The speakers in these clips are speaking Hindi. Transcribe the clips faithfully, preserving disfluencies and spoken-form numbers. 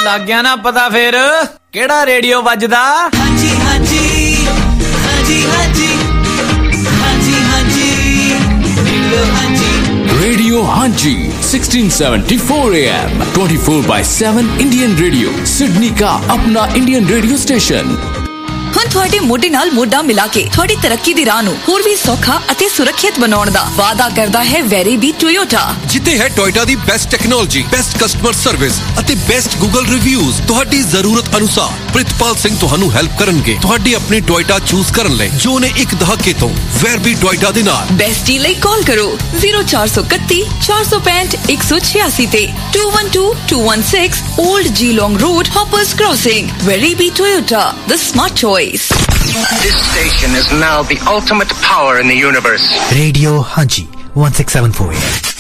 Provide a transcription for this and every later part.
ਲੱਗ ਗਿਆ ਨਾ ਪਤਾ ਫੇਰ ਕਿਹੜਾ ਰੇਡੀਓ ਵੱਜਦਾ ਹਾਂਜੀ ਹਾਂਜੀ ਹਾਂਜੀ ਹਾਂਜੀ ਹਾਂਜੀ ਹਾਂਜੀ ਰੇਡੀਓ ਹਾਂਜੀ Radio Hanji sixteen seventy-four A M twenty-four by seven Indian Radio Sydney का अपना Indian radio station। ਹੁਣ ਤੁਹਾਡੇ ਮੋਢੇ ਨਾਲ ਮੋਢਾ ਮਿਲਾ ਕੇ ਤੁਹਾਡੀ ਤਰੱਕੀ ਦੀ ਰਾਹ ਨੂੰ ਹੋਰ ਵੀ ਸੌਖਾ ਅਤੇ ਸੁਰੱਖਿਅਤ ਬਣਾਉਣ ਦਾ ਵਾਅਦਾ ਕਰਦਾ ਹੈ ਵੈਰੀਬੀ ਟੋਯੋਟਾ, ਜਿੱਥੇ ਹੈ ਟੋਯੋਟਾ ਦੀ best technology, best customer service ਅਤੇ ਬੈਸਟ ਗੂਗਲ ਰਿਵਿਊਜ਼। ਤੁਹਾਡੀ ਜ਼ਰੂਰਤ ਅਨੁਸਾਰ ਪ੍ਰਿਤਪਾਲ ਸਿੰਘ ਤੁਹਾਨੂੰ ਹੈਲਪ ਕਰਨਗੇ ਤੁਹਾਡੀ ਆਪਣੀ ਟੋਯੋਟਾ ਚੂਜ਼ ਕਰਨ ਲਈ, ਜੋ ਨੇ ਇੱਕ ਦਹਾਕੇ ਤੋਂ ਵੈਰਬੀ ਟੋਯੋਟਾ ਦੇ ਨਾਲ। ਬੈਸਟੀ ਲਈ ਕਾਲ ਕਰੋ zero four two one one four five zero one six eight ਤੇ two one two two one six Old Geelong Road, Hoppers Crossing. Veribi Toyota, the smart choice. This station is now the ultimate power in the universe. Radio Hanji one six seven four.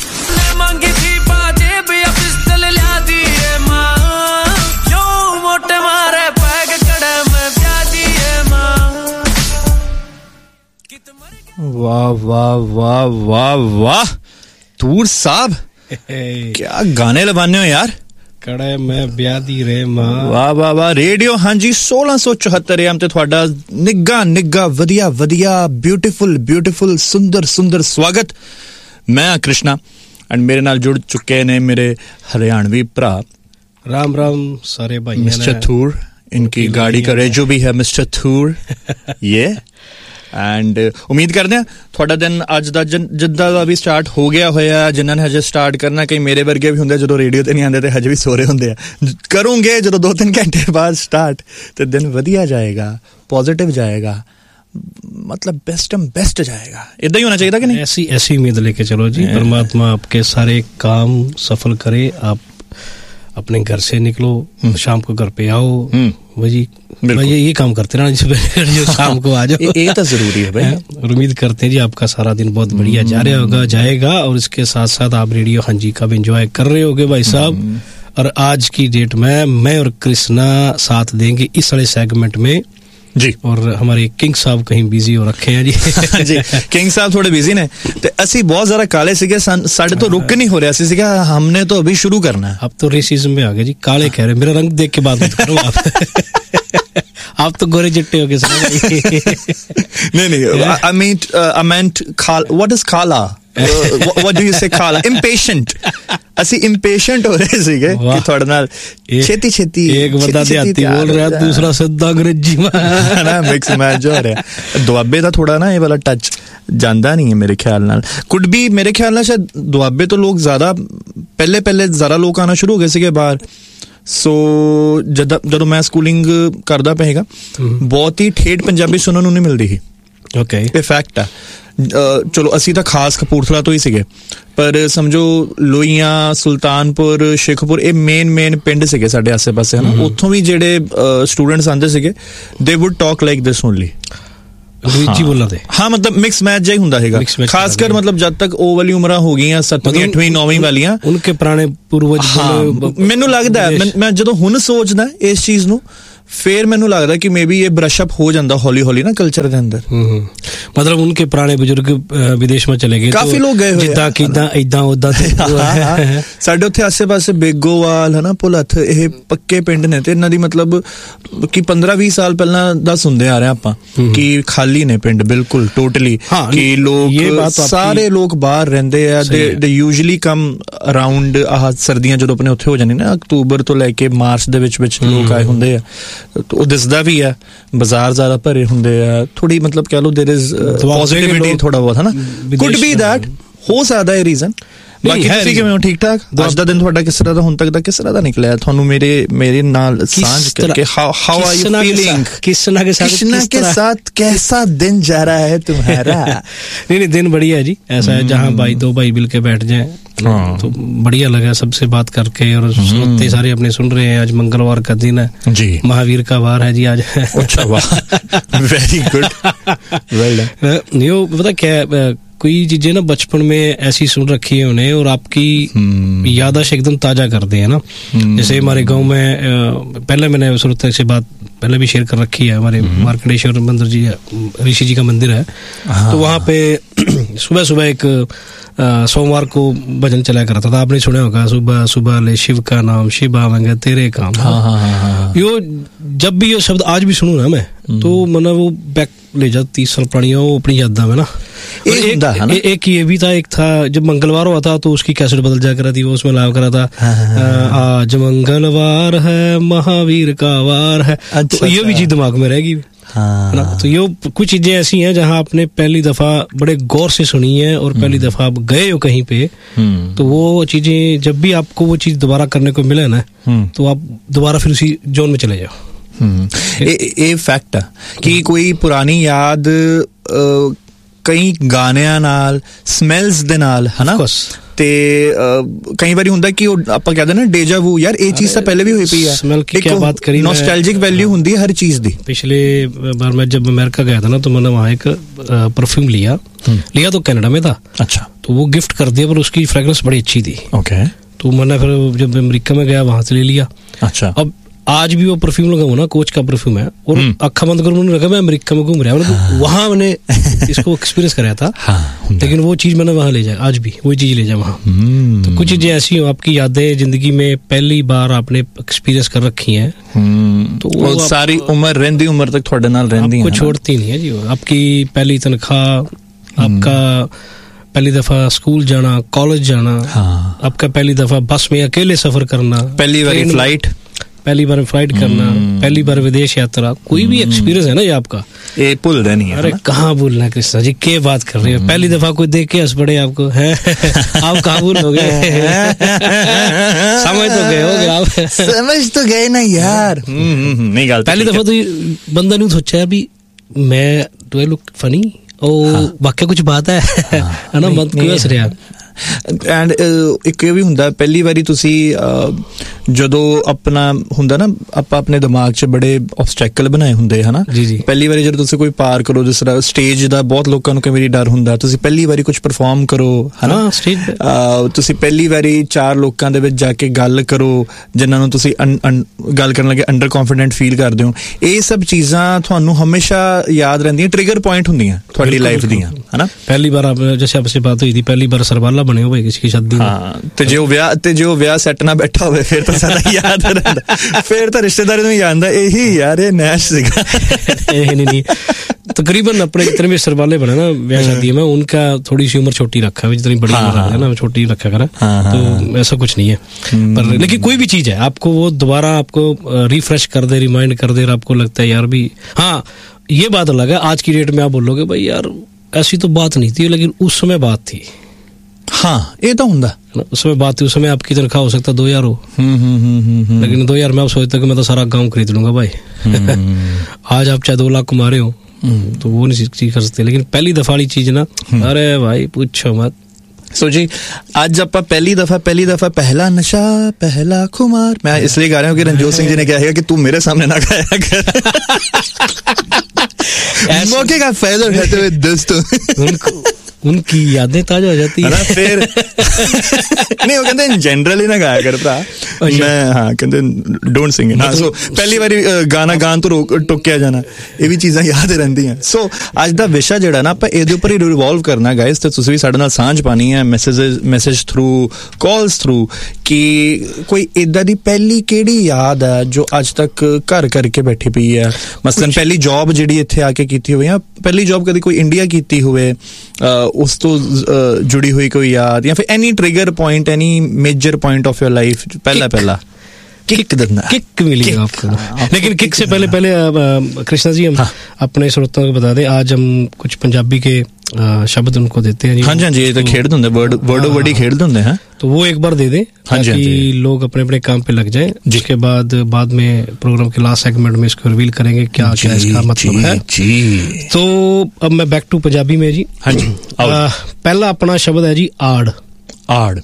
वाह वाह वाह वाह वाह तूर साहब क्या गाने लबाने हो यार। कड़े मैं ब्याह दी रे मां। वाह वाह वाह। रेडियो हांजी सोलह सौ चौहत्तर एम ते ਤੁਹਾਡਾ ਨਿੱਘਾ ਨਿੱਘਾ ਵਧੀਆ ਵਧੀਆ ਬਿਊਟੀਫੁਲ ਬਿਊਟੀਫੁਲ ਸੁੰਦਰ ਸੁੰਦਰ ਸਵਾਗਤ। ਮੈਂ ਕ੍ਰਿਸ਼ਨਾ ਐਂਡ ਮੇਰੇ ਨਾਲ ਜੁੜ ਚੁੱਕੇ ਨੇ ਮੇਰੇ हरियाणवी ਭਰਾ राम राम सारे भाई मिस्टर थूर, इनकी गाड़ी का रेजो भी है मिस्टर थूर ये ਐਂਡ ਉਮੀਦ ਕਰਦੇ ਹਾਂ ਤੁਹਾਡਾ ਦਿਨ ਅੱਜ ਦਾ ਜਿੱਦਾਂ ਦਾ ਵੀ ਸਟਾਰਟ ਹੋ ਗਿਆ ਹੋਇਆ, ਜਿਨ੍ਹਾਂ ਨੇ ਹਜੇ ਸਟਾਰਟ ਕਰਨਾ, ਕਈ ਮੇਰੇ ਵਰਗੇ ਵੀ ਹੁੰਦੇ ਜਦੋਂ ਰੇਡੀਓ ਤੇ ਨਹੀਂ ਆਉਂਦੇ ਤੇ ਹਜੇ ਵੀ ਸੋ ਰਹੇ ਹੁੰਦੇ ਆ, ਕਰੋਗੇ ਜਦੋਂ ਦੋ ਤਿੰਨ ਘੰਟੇ ਬਾਅਦ ਸਟਾਰਟ ਤੇ ਦਿਨ ਵਧੀਆ ਜਾਏਗਾ, ਪੋਜ਼ਿਟਿਵ ਜਾਏਗਾ, मतलब बेस्ट बेस्ट जाएगा। इतना ही होना चाहिए था कि नहीं? ऐसी ऐसी उम्मीद लेके चलो जी, परमात्मा आपके सारे काम सफल करे, आप अपने घर से निकलो, शाम को घर पे आओ, वही भाई ये काम करते ना जो शाम को आ जाओ, ये तो जरूरी है भाई। और उम्मीद करते हैं जी आपका सारा दिन बहुत बढ़िया जा रहा होगा जाएगा, और इसके साथ साथ आप रेडियो हांजी का भी एंजॉय कर रहे होगे भाई साहब। और आज की डेट में मैं और कृष्णा साथ देंगे इस वाले सेगमेंट में जी, और हमारे किंग साहब कहीं बिजी हो रखे हैं जी जी किंग साहब थोड़े बिजी ने ते ਅਸੀਂ बहुत ज़्यादा काले सीगे, साढ़े तो रुक नहीं हो रहा सी सीगा, हमने तो अभी शुरू करना है। अब तो रेसिज्म में आ गए जी, काले कह रहे, मेरा रंग देख के बात मत करो आप आप तो गोरे चिट्टे हो गए नहीं नहीं आई मीन आई मेंट खाल, व्हाट इज खाला, व्हाट डू यू से खाला, impatient ਅਸੀਂ ਇੰਪੇਸ਼ੈਂਟ ਹੋ ਰਹੇ ਸੀਗੇ ਕਿ ਤੁਹਾਡੇ ਨਾਲ ਛੇਤੀ ਛੇਤੀ ਇੱਕ ਬੰਦਾ ਦਿਹਾਤੀ ਬੋਲ ਰਿਹਾ, ਦੂਸਰਾ ਸਿੱਧਾ ਅੰਗਰੇਜ਼ੀ ਮੈਂ ਨਾ ਮਿਕਸ ਮੈਚ ਹੋ ਰਿਹਾ। ਦੁਆਬੇ ਦਾ ਥੋੜਾ ਨਾ ਇਹ ਵਾਲਾ ਟੱਚ ਜਾਂਦਾ ਨਹੀਂ ਹੈ ਮੇਰੇ ਖਿਆਲ ਨਾਲ, ਕੁਡ ਬੀ ਮੇਰੇ ਖਿਆਲ ਨਾਲ ਸ਼ਾਇਦ ਦੁਆਬੇ ਤੋਂ ਲੋਕ ਜ਼ਿਆਦਾ ਪਹਿਲੇ ਪਹਿਲੇ ਜ਼ਿਆਦਾ ਲੋਕ ਆਉਣਾ ਸ਼ੁਰੂ ਹੋ ਗਏ ਸੀਗੇ ਬਾਹਰ। ਸੋ ਜਦ ਜਦੋਂ ਮੈਂ ਸਕੂਲਿੰਗ ਕਰਦਾ ਪਿਆ ਬਹੁਤ ਹੀ ਠੇਠ ਪੰਜਾਬੀ ਸੁਣਨ ਨੂੰ ਨਹੀਂ ਮਿਲਦੀ ਸੀ। ਓਕੇ, ਇਹ ਫੈਕਟ ਆ। ਚਲੋ ਅਸੀਂ ਤਾਂ ਖਾਸ ਕਪੂਰਥਲਾ ਤੋਂ ਹੀ ਸੀਗੇ, ਪਰ ਸਮਝੋ ਲੋਹੀਆਂ, ਸੁਲਤਾਨਪੁਰ, ਸ਼ੇਖਪੁਰ ਇਹ ਮੇਨ ਮੇਨ ਪਿੰਡ ਸੀਗੇ ਸਾਡੇ ਆਸੇ ਪਾਸੇ, ਹਨਾ, ਉੱਥੋਂ ਵੀ ਜਿਹੜੇ ਸਟੂਡੈਂਟਸ ਆਉਂਦੇ ਸੀਗੇ ਦੇ wood talk like this only, ਅੰਗਰੇਜ਼ੀ ਬੋਲਦੇ। ਹਾਂ ਮਤਲਬ ਮਿਕਸ ਮੈਚ ਜਿਹਾ ਹੁੰਦਾ ਹੈਗਾ, ਖਾਸ ਕਰ ਮਤਲਬ ਜਦ ਤੱਕ ਉਹ ਵਾਲੀ ਉਮਰਾਂ ਹੋ ਗਈਆਂ ਸੱਤਵੀਂ ਅੱਠਵੀਂ ਨੌਵੀਂ ਵਾਲੀਆਂ, ਉਨਕੇ ਪੁਰਾਣੇ ਪੂਰਵਜ। ਮੈਨੂੰ ਲੱਗਦਾ ਮੈਂ ਜਦੋਂ ਹੁਣ ਸੋਚਦਾ ਇਸ ਚੀਜ਼ ਨੂੰ, ਫਿਰ ਮੈਨੂੰ ਲੱਗਦਾ ਕਿ ਮੇਬੀ ਇਹ ਬ੍ਰਸ਼ ਅਪ ਹੋ ਜਾਂਦਾ ਹੌਲੀ ਹੌਲੀ ਨਾ ਕਲਚਰ ਦੇ ਅੰਦਰ। ਮਤਲਬ ਉਨਕੇ ਪੁਰਾਣੇ ਬਜ਼ੁਰਗ ਵਿਦੇਸ਼ ਵਿੱਚ ਚਲੇ ਗਏ, ਕਾਫੀ ਲੋਕ ਗਏ ਹੋਏ, ਜਿੱਦਾਂ ਕਿਦਾਂ ਇਦਾਂ ਉਦਾਂ। ਸਾਡੇ ਉੱਥੇ ਆਸੇ ਪਾਸੇ ਬੇਗੋਵਾਲ ਹਨਾ, ਭੁਲੱਥ, ਇਹ ਪੱਕੇ ਪਿੰਡ ਨੇ ਤੇ ਇਹਨਾਂ ਦੀ ਮਤਲਬ ਕਿ ਪੰਦਰਾਂ ਵੀਹ ਸਾਲ ਪਹਿਲਾਂ ਦਾ ਸੁਣਦੇ ਆ ਰਹੇ ਆਪਾਂ ਕਿ ਖਾਲੀ ਨੇ ਪਿੰਡ ਬਿਲਕੁਲ ਟੋਟਲੀ, ਕਿ ਲੋਕ ਸਾਰੇ ਲੋਕ ਬਾਹਰ ਰਹਿੰਦੇ ਆ, ਦੇ ਯੂਜੂਅਲੀ ਕਮ ਅਰਾਊਂਡ ਆਹ ਸਰਦੀਆਂ ਜਦੋਂ ਆਪਣੇ ਉੱਥੇ ਹੋ ਜਾਂਦੀ ਨਾ, ਅਕਤੂਬਰ ਤੋਂ ਲੈ ਕੇ ਮਾਰਚ ਦੇ ਵਿੱਚ ਵਿੱਚ ਲੋਕ ਆਏ ਹੁੰਦੇ ਆ, ਉਹ ਦਿਸਦਾ ਵੀ ਆ, ਬਾਜ਼ਾਰ ਜ਼ਿਆਦਾ ਭਰੇ ਹੁੰਦੇ ਆ, ਥੋੜੀ ਮਤਲਬ ਕਹਿ ਲਓ ਦੇਰ ਇਜ਼ ਪੋਜ਼ਿਟਿਵਿਟੀ ਥੋੜਾ ਬਹੁਤ, ਹਨਾ, ਕੁਡ ਬੀ ਦੈਟ, ਹੋ ਸਕਦਾ ਇਹ ਰੀਜ਼ਨ। ਬਾਕੀ ਤੁਸੀਂ ਕਿਵੇਂ ਹੋ? ਠੀਕ ਠਾਕ? ਅੱਜ ਦਾ ਦਿਨ ਤੁਹਾਡਾ ਕਿਸ ਤਰ੍ਹਾਂ ਦਾ, ਹੁਣ ਤੱਕ ਦਾ ਕਿਸ ਤਰ੍ਹਾਂ ਦਾ ਨਿਕਲਿਆ? ਤੁਹਾਨੂੰ ਮੇਰੇ ਮੇਰੇ ਨਾਲ ਸਾਂਝ ਕਰਕੇ how how are you feeling? Krishna के साथ कृष्णा के साथ कैसा दिन जा रहा है तुम्हारा? नहीं नहीं दिन बढ़िया है जी, ऐसा है जहाँ भाई दो भाई मिल के बैठ जाए तो बढ़िया लगा सबसे बात करके, और सुनते सारे अपने सुन रहे हैं। आज मंगलवार का दिन है जी, महावीर का वार है जी आज। अच्छा वाह, वेरी गुड, वेल डन। नहीं वो पता क्या कोई चीजें ना बचपन में ऐसी सुन रखी है उन्हें और आपकी याददाश्त एकदम ताजा करते हैं ना। जैसे हमारे गांव में पहले मैंने सुरत से बात पहले भी शेयर कर रखी है, हमारे मार्कंडेश्वर मंदिर जी ऋषि जी का मंदिर है, तो वहाँ पे सुबह सुबह एक सोमवार को भजन चलाया करता था, आपने सुना होगा, सुबह सुबह ले शिव का नाम, शिव आवेंगे तेरे काम। हाँ, हाँ, हाँ, हाँ। यो जब भी ये शब्द आज भी सुनूं ना मैं, तो मतलब वो बैक ले जाती तीस साल पुरानी वो अपनी यादा में ना। एक, एक, ना? ए, एक ये भी था, एक था जब मंगलवार हुआ था तो उसकी कैसेट बदल जा करा थी, वो उसमें लाव करा था आज मंगलवार है महावीर का वार है। अच्छा, तो ये भी चीज दिमाग में रहेगी। हाँ। तो ये कुछ चीजें ऐसी हैं जहां आपने पहली दफा बड़े गौर से सुनी है और पहली दफा आप गए हो कहीं पे, तो वो चीजें जब भी आपको वो चीज दोबारा करने को मिले ना, तो आप दोबारा फिर उसी जोन में चले जाओ। ये फैक्ट है कि कोई पुरानी याद कई गानिਆਂ ਨਾਲ ਸਮੈਲਸ ਦੇ ਨਾਲ ਹਨਾ, ਤੇ ਕਈ ਵਾਰੀ ਹੁੰਦਾ ਕਿ ਉਹ ਆਪਾਂ ਕਹਿੰਦੇ ਨਾ ਡੇਜਾ ਵੂ, ਯਾਰ ਇਹ ਚੀਜ਼ ਤਾਂ ਪਹਿਲੇ ਵੀ ਹੋਈ ਪਈ ਆ। स्मेल की क्या बात करी, नॉस्टैल्जिक वैल्यू ਹੁੰਦੀ है हर चीज दी। पिछले बार मैं जब अमेरिका गया था ना, तो मैंने वहाँ एक परफ्यूम लिया लिया तो कनाडा में था। अच्छा। तो वो गिफ्ट कर दिया, पर उसकी फ्रेग्रेंस बड़ी अच्छी थी। ओके। तो मैंने फिर जब अमेरिका में गया वहां से ले लिया। अच्छा। अब आज भी वो परफ्यूम लगा हुआ ना, कोच का परफ्यूम है, और अखा बंद कर मैंने रखा मैं अमेरिका में घूम रहा हूँ। हाँ। वहां मैंने इसको एक्सपीरियंस कराया था। हाँ। लेकिन वो चीज मैंने वहां ले जाए, आज भी वही चीज ले जाए वहां। तो कुछ चीजें ऐसी हो, आपकी यादें जिंदगी में पहली बार आपने एक्सपीरियंस कर रखी हैं, तो वो सारी उम्र रहती उम्र तक थोड़े नाल रहती है, आपको छोड़ती नहीं है जी। आपकी पहली तनख्वाह, आपका पहली दफा स्कूल जाना, कॉलेज जाना, हाँ। आपका पहली दफा बस में अकेले सफर करना, पहली बार फ्लाइट पहली बार फ्लाइट करना, पहली बार विदेश यात्रा, कोई भी एक्सपीरियंस है ना ये आपका, ये भूल रहे नहीं है। अरे कहाँ भूलना कृष्णा जी, क्या बात कर रहे हो। पहली दफा कोई देख के हंस पड़े आपको है आप कहाँ भूल हो गए समझ तो गए होगे आप समझ तो गए ना यार। नहीं गलत। पहली दफा तो बंदा नहीं सोचा अभी मैं डू आई लुक फनी ओ वाकई कुछ बात है है ना, मत क्यों हंस रहे। ਐਂਡ ਇੱਕ ਇਹ ਵੀ ਹੁੰਦਾ ਪਹਿਲੀ ਵਾਰੀ ਤੁਸੀਂ ਜਦੋਂ ਆਪਣਾ ਹੁੰਦਾ ਨਾ, ਆਪਾਂ ਆਪਣੇ ਦਿਮਾਗ 'ਚ ਬੜੇ ਆਬਸਟੈਕਲ ਬਣਾਏ ਹੁੰਦੇ ਹਨਾ। ਪਹਿਲੀ ਵਾਰੀ ਜਦੋਂ ਤੁਸੀਂ ਕੋਈ ਪਾਰ ਕਰੋ, ਜਿਸ ਤਰ੍ਹਾਂ ਸਟੇਜ ਦਾ ਬਹੁਤ ਲੋਕਾਂ ਨੂੰ ਕਈ ਵਾਰੀ ਡਰ ਹੁੰਦਾ, ਤੁਸੀਂ ਪਹਿਲੀ ਵਾਰੀ ਕੁਝ ਪਰਫਾਰਮ ਕਰੋ ਹਨਾ, ਤੁਸੀਂ ਪਹਿਲੀ ਵਾਰੀ ਚਾਰ ਲੋਕਾਂ ਦੇ ਵਿੱਚ ਜਾ ਕੇ ਗੱਲ ਕਰੋ ਜਿਨ੍ਹਾਂ ਨੂੰ ਤੁਸੀਂ ਗੱਲ ਕਰਨ ਲੱਗੇ ਅੰਡਰ ਕੌਨਫੀਡੈਂਟ ਫੀਲ ਕਰਦੇ ਹੋ। ਇਹ ਸਭ ਚੀਜ਼ਾਂ ਤੁਹਾਨੂੰ ਹਮੇਸ਼ਾ ਯਾਦ ਰਹਿੰਦੀਆਂ, ਟ੍ਰਿਗਰ ਪੁਆਇੰਟ ਹੁੰਦੀਆਂ ਤੁਹਾਡੀ ਲਾਈਫ ਦੀਆਂ ਹਨਾ। ਪਹਿਲੀ ਵਾਰ ਜੈਸੇ आपसे बात हुई थी, पहली बार सरबाला बने हुए किसी की शादी। हाँ, ਤੇ ਜੇ ਉਹ ਵਿਆਹ ਤੇ ਜੇ ਉਹ ਵਿਆਹ ਸੈੱਟ ਨਾ ਬੈਠਾ ਹੋਵੇ ਫਿਰ ਤਾਂ ਸਾਡਾ ਯਾਦ ਰਹਿੰਦਾ, ਫਿਰ ਤਾਂ ਰਿਸ਼ਤੇਦਾਰੀ ਨੂੰ ਯਾਦ ਆਉਂਦਾ ਇਹੀ ਯਾਰ ਇਹ ਨੈਸ਼ ਸੀਗਾ। नहीं नहीं तकरीबन अपने जितने भी सरबाले बने ना ब्याह शादी में, उनका थोड़ी सी उम्र छोटी रखा है, जितनी बड़ी उम्र है ना छोटी रखा करा, तो ऐसा कुछ नहीं है। पर लेकिन कोई भी चीज है आपको वो दोबारा आपको रिफ्रेश कर दे, रिमाइंड कर दे, और आपको लगता है यार भी हाँ ये बात अलग है। आज की डेट में आप बोलोगे भाई यार ऐसी तो बात नहीं थी, लेकिन उस समय बात थी। हाँ ये तो ਹੁੰਦਾ उस समय बात थी, उस समय आपकी तनख्वाह हो सकता दो हजार हो, लेकिन दो हजार में आप सोचते कि मैं तो सारा गांव खरीद लूंगा भाई। आज आप चाहे दो लाख कमा रहे हो तो वो नहीं चीज कर सकते, लेकिन पहली दफा वाली चीज ना, अरे भाई पूछो मत। सो जी आज ਆਪਾਂ ਪਹਿਲੀ ਦਫਾ ਪਹਿਲੀ ਦਫਾ पहला नशा पहला खुमार, मैं इसलिए गा रहा हूँ कि रंजोत सिंह जी ने कहा है कि तू मेरे सामने ना गाया कर। मौके का फायदा उठाते हुए दोस्तों उनको उनकी यादें ताजा हो जाती है ना फिर नहीं वो कहते जनरली ना गाया कर भरा मैं हाँ कहते डोंट सिंग इट। हाँ सो पहली बारी गाना गान तो टोकिया जाना ये भी चीज़ां याद ਰਹਿੰਦੀਆਂ। ਸੋ ਅੱਜ ਦਾ ਵਿਸ਼ਾ ਜਿਹੜਾ ਨਾ ਆਪਾਂ ਇਹਦੇ ਉੱਪਰ ਹੀ ਰਿਵੋਲਵ ਕਰਨਾ ਗਾਇਸ, ਤੇ ਤੁਸੀਂ ਵੀ ਸਾਡੇ ਨਾਲ ਸਾਂਝ ਪਾਣੀ ਹੈ ਮੈਸੇਜ ਮੈਸੇਜ ਥਰੂ ਕਾਲਸ ਥਰੂ ਕਿ ਕੋਈ ਇਦਾਂ ਦੀ ਪਹਿਲੀ ਕਿਹੜੀ ਯਾਦ ਹੈ ਜੋ ਅੱਜ ਤੱਕ ਘਰ ਕਰਕੇ ਬੈਠੀ ਪਈ ਹੈ। ਮਸਲਨ ਪਹਿਲੀ ਜੌਬ ਜਿਹੜੀ ਇੱਥੇ ਆ ਕੇ ਕੀਤੀ ਹੋਵੇ, ਜਾਂ ਪਹਿਲੀ ਜੌਬ ਕਦੀ ਕੋਈ ਇੰਡੀਆ ਕੀਤੀ ਹੋਵੇ, ਉਸ ਤੋਂ जुड़ी हुई कोई याद, या फिर any trigger point, any major point of your life, पहला पहला किक देना किक मिलेगा आपको। लेकिन किक से पहले पहले कृष्णा जी हम हाँ। अपने श्रोताओं को बता दें, आज हम कुछ पंजाबी के शब्द उनको देते हैं। हाँ जी हाँ जी, ये तो खेड़ होंगे वर्ड वर्डो वर्ड ही खेड़ होंगे हैं, तो वो एक बार दे दें ताकि लोग अपने अपने काम पे लग जाएं। जिसके बाद बाद में प्रोग्राम के लास्ट सेगमेंट में इसको रिवील करेंगे क्या क्या इसका मतलब है जी। तो अब मैं बैक टू पंजाबी में जी। हाँ जी पहला अपना शब्द है जी आड़ आड़,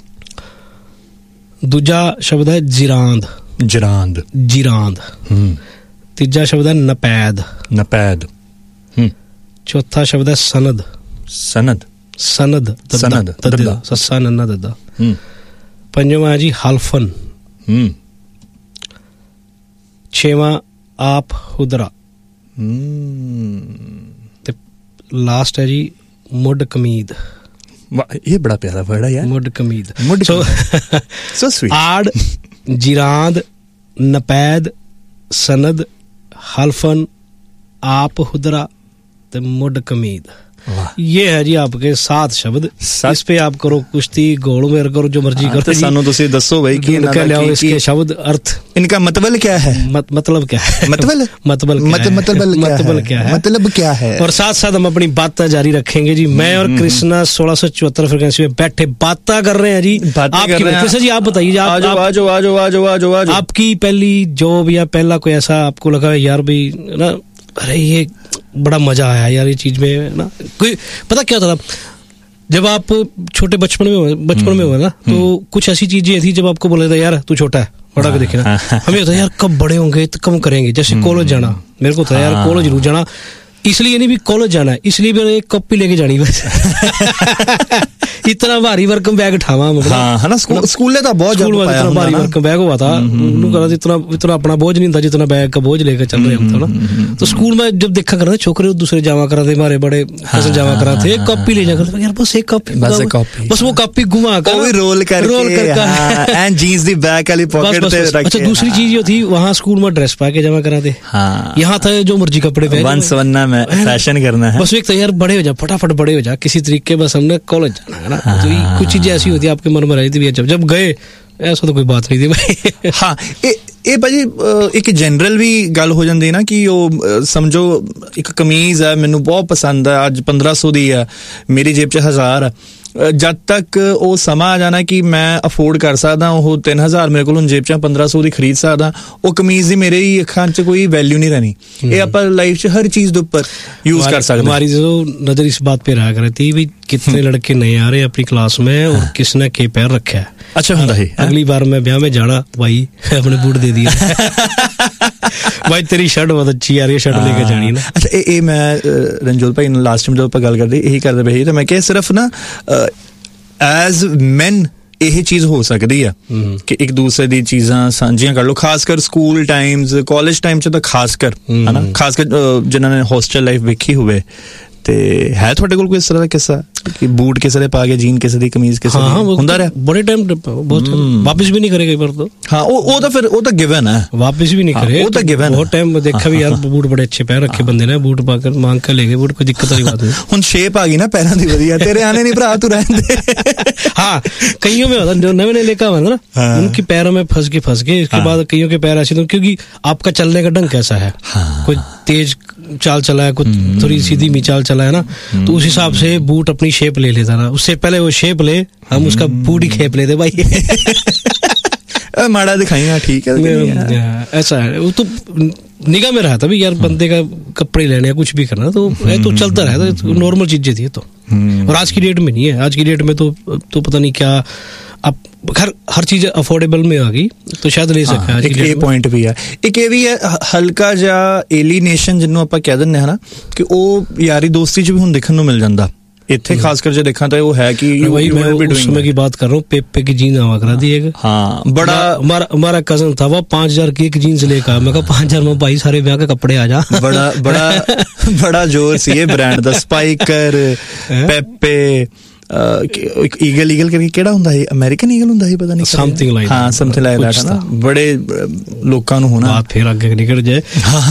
दूजा शब्द है जिरांद जिरांद जिरांद, तीजा शब्द है नपैद नपैद, चौथा शब्द है सनद सनद ਸਨਦ ਸਨਦ ਦੱਦਾ ਸੱਸਾ ਨੰਨਾ ਦੱਦਾ। ਪੰਜਵਾਂ ਜੀ ਹਲਫਨ। ਛੇਵਾਂ ਆਪ ਹੁਦਰਾ। ਤੇ ਲਾਸਟ ਹੈ ਜੀ ਮੁੱਢ ਕਮੀਦ। ਇਹ ਬੜਾ ਪਿਆਰਾ ਵਰਡ ਹੈ ਯਾਰ, ਮੁੱਢ ਕਮੀਦ। ਮੁੱਢ ਸੋ ਸੋ ਸਵੀਟ। ਆੜ, जिराद, नपैद, सनद, हल्फन, आप हुदरा ते मुड कमीद। ये है जी आपके सात शब्द। इस पे आप करो कुश्ती, गोल मेर करो, जो मर्जी करो। तो सानू तुसी दसो भाई कि इनका ले आओ इसके शब्द अर्थ, इनका मतलब क्या है? मत, मतलब क्या है? मतलब मतलब मतलब मतलब क्या है? मतलब क्या है? और साथ साथ हम अपनी बातें जारी रखेंगे जी। मैं और कृष्णा सोलह सौ चौहत्तर फ्रिक्वेंसी में बैठे बातें कर रहे हैं जी। आपकी कृष्णा जी आप बताइए, आपकी पहली जॉब या पहला कोई ऐसा आपको लगा यार भाई ना, अरे ये बड़ा मजा आया यार ये चीज में ना? कोई पता क्या होता था जब आप छोटे बचपन में बचपन में हुए ना, तो कुछ ऐसी चीजें थी जब आपको बोला था यार तू छोटा है, बड़ा के देखे ना। हमें होता है यार कब बड़े होंगे तो कम करेंगे। जैसे कॉलेज जाना, मेरे को था यार कॉलेज जरूर जाना, इसलिए नहीं भी कॉलेज जाना है, इसलिए भी एक कॉपी लेके जानी बस। इतना भारी वर्कम बैग उठावा हाँ, है ना। स्कूल स्कूल तो बहुत इतना भारी वर्कम बैग हुआ था, इतना इतना अपना बोझ नहीं था जितना बैग का बोझ लेकर चल रहे हम था ना। तो स्कूल में जब देखा करते छोकरे दूसरे जावा करा थे, हमारे बड़े कजन जावा करा थे, एक कॉपी ले जाकर यार बस एक कॉपी बस एक कॉपी बस वो कॉपी घुमा कर रोल कर रोल कर एंड जीन्स दी बैग वाली पॉकेट पे रख। अच्छा दूसरी चीज ये थी वहाँ स्कूल में ड्रेस पा के जमा कराते। यहाँ था जो मर्जी कपड़े पहने, वंस वन्ना में फैशन करना है बस। एक तो यार बड़े हो जा, फटाफट बड़े हो जा किसी तरीके, बस हमने कॉलेज जाना है ना। तो कुछ चीजें ऐसी होती है आपके मन में रही थी, जब जब गए ऐसा तो कोई बात नहीं थी भाई। हाँ ਇਹ ਭਾਜੀ ਇੱਕ ਜਨਰਲ ਵੀ ਗੱਲ ਹੋ ਜਾਂਦੀ ਨਾ ਕਿ ਉਹ ਸਮਝੋ ਇੱਕ ਕਮੀਜ਼ ਹੈ ਮੈਨੂੰ ਬਹੁਤ ਪਸੰਦ ਹੈ, ਅੱਜ ਪੰਦਰਾਂ ਸੌ ਦੀ ਹੈ, ਮੇਰੀ ਜੇਬ 'ਚ ਹਜ਼ਾਰ ਹੈ। ਜਦ ਤੱਕ ਉਹ ਸਮਾਂ ਆ ਜਾਣਾ ਕਿ ਮੈਂ ਅਫੋਰਡ ਕਰ ਸਕਦਾ ਉਹ ਤਿੰਨ ਹਜ਼ਾਰ ਮੇਰੇ ਕੋਲ ਹੁਣ ਜੇਬ 'ਚ ਪੰਦਰਾਂ ਸੌ ਦੀ ਖਰੀਦ ਸਕਦਾ, ਉਹ ਕਮੀਜ਼ ਦੀ ਮੇਰੇ ਹੀ ਅੱਖਾਂ 'ਚ ਕੋਈ ਵੈਲਿਊ ਨਹੀਂ ਰਹਿਣੀ। ਇਹ ਆਪਾਂ ਲਾਈਫ 'ਚ ਹਰ ਚੀਜ਼ ਦੇ ਉੱਪਰ यूज कर सकते। हमारी जो नजर इस बात पे रहा करती है कितने लड़के नहीं आ रहे अपनी क्लास में और किसने के पैर रखा है। अच्छा होता है। अगली बार मैं ब्याह में जाना भाई अपने बूट दे दिया भाई तेरी शर्ट बहुत अच्छी यार, ये शर्ट लेके जानी ना। अच्छा ये, ये मैं रंजोल भाई लास्ट टाइम जो ਆਪਾਂ ਗੱਲ ਕਰਦੇ ਇਹੀ ਕਰਦੇ ਪਏ ਤਾਂ ਮੈਂ ਕਿਹਾ ਸਿਰਫ ਨਾ ਐਜ਼ ਮੈਨ ਇਹ ਚੀਜ਼ ਹੋ ਸਕਦੀ ਆ ਕਿ ਇੱਕ ਦੂਸਰੇ ਦੀ ਚੀਜ਼ਾਂ ਸਾਂਝੀਆਂ ਕਰ ਲਓ, ਖਾਸ ਕਰ ਸਕੂਲ ਟਾਈਮਸ, ਕਾਲਜ ਟਾਈਮ 'ਚ ਤਾਂ ਖਾਸ ਕਰ ਹਨਾ, ਖਾਸ ਕਰ ਜਿਨ੍ਹਾਂ ਨੇ ਹੋਸਟਲ ਲਾਈਫ ਵੇਖੀ ਹੋਵੇ। ਤੇ ਹੈ ਤੁਹਾਡੇ ਕੋਲ ਕੋਈ ਇਸ ਤਰ੍ਹਾਂ ਦਾ ਕਿੱਸਾ ਕਿ ਬੂਟ ਕਿਸੇ ਦੇ ਪਾ ਕੇ ਜੀਨ ਕਿਸੇ ਦੀ ਕਮੀਜ਼ ਕਿਸੇ ਦੀ ਹੁੰਦਾ ਰਿਹਾ? ਬੜੇ ਟਾਈਮ ਬਹੁਤ ਵਾਪਸ ਵੀ ਨਹੀਂ ਕਰੇ ਕਈ ਵਾਰ ਤਾਂ। ਹਾਂ ਉਹ ਉਹ ਤਾਂ ਫਿਰ ਉਹ ਤਾਂ ਗਿਵਨ ਹੈ, ਵਾਪਸ ਵੀ ਨਹੀਂ ਕਰੇ, ਉਹ ਤਾਂ ਗਿਵਨ। ਬਹੁਤ ਟਾਈਮ ਦੇਖਿਆ ਵੀ ਯਾਰ ਬੂਟ ਬੜੇ ਅੱਛੇ ਪੈਰ ਰੱਖੇ ਬੰਦੇ ਨੇ, ਬੂਟ ਪਾ ਕੇ ਮੰਗ ਕੇ ਲੈ ਗਏ ਬੂਟ, ਕੋਈ ਦਿੱਕਤ ਵਾਲੀ ਬਾਤ नहीं। ਹੁਣ ਸ਼ੇਪ ਆ ਗਈ ਨਾ ਪੈਰਾਂ ਦੀ ਵਧੀਆ, तेरे आने नहीं भरा तू रहने दे। हाँ कईयों में होता जो नए नए लेकर आए ना उनके पैरों में फंस के फंस गए, इसके बाद कईयों के पैर ऐसे, क्योंकि आपका चलने का ढंग कैसा है, कोई तेज चाल चला है, कोई थोड़ी सीधी मी चाल चला है ना, तो उस हिसाब से बूट अपनी शेप ले लेता ना, उससे पहले वो शेप ले हम उसका बूट ही खेप लेते भाई। माड़ा दिखाई ठीक है, ऐसा है। वो तो निगाह में रहा था भी यार बंदे का कपड़े लेने या कुछ भी करना तो तो चलता रहता, तो नॉर्मल चीजें थी तो। और आज की डेट में नहीं है, आज की डेट में तो तो पता नहीं क्या अब हर हर चीज अफोर्डेबल में आ गई तो शायद ले सकते हैं। एक ये पॉइंट भी है, एक ये भी है ਹਲਕਾ ਜਿਹਾ ਏਲੀਨੇਸ਼ਨ ਜਿਹਨੂੰ ਆਪਾਂ ਕਹਿ ਦਿੰਦੇ ਹਾਂ ਨਾ ਕਿ ਉਹ ਯਾਰੀ ਦੋਸਤੀ 'ਚ ਵੀ ਹੁਣ ਦੇਖਣ ਨੂੰ ਮਿਲ ਜਾਂਦਾ। ਇੱਥੇ ਖਾਸ ਕਰ ਜੇ ਦੇਖਾਂ ਤਾਂ ਉਹ है कि वही मैं उस समय की बात कर रहा हूँ, पेपे की जीन्स आवा करा दी एक। हाँ बड़ा हमारा हमारा कजन था वो पांच हजार की एक जीन्स लेकर, मैं कहा पांच हजार में भाई सारे ब्याह के कपड़े आ जा। बड़ा बड़ा बड़ा जोर सी ये ब्रांड दा, स्पाइकर, पेपे, ईगल ईगल करके ਕਿਹੜਾ ਹੁੰਦਾ ਹੈ, ਅਮਰੀਕਨ ਈਗਲ ਹੁੰਦਾ ਹੈ ਪਤਾ ਨਹੀਂ, ਸਮਥਿੰਗ ਲਾਈਕ ਹਾਂ ਸਮਥਿੰਗ ਲਾਈਕ ਦੈਟ ਨਾ। ਬੜੇ ਲੋਕਾਂ ਨੂੰ ਹੋਣਾ बात फिर आगे निकल जाए।